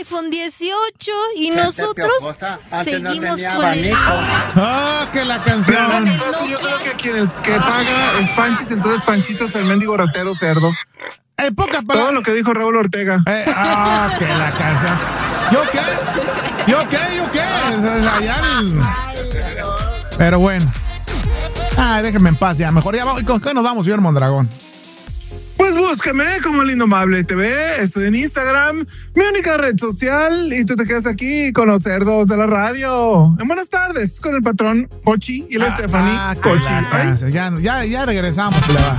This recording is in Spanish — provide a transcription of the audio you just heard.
iPhone 18 y nosotros seguimos con el... Que la canción. Entonces yo creo que quien el que paga es Panchis, entonces Panchito es el mendigo ratero cerdo. En pocas palabras. Todo lo que dijo Raúl Ortega. Que la canción. ¿Yo qué? Pero bueno. Déjenme en paz ya. Mejor ya vamos. ¿Con qué nos vamos, señor Mondragón? Pues búscame como El Indomable TV, estoy en Instagram, mi única red social, y tú te quedas aquí con los cerdos de la radio. En buenas tardes, con el patrón Cochi y la Stephanie Cochi. Ya regresamos, pleba.